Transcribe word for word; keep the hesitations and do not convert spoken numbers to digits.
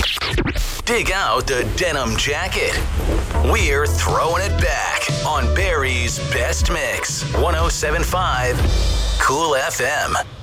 Dig out the denim jacket. We're throwing it back on Barry's Best Mix. one oh seven point five Cool F M.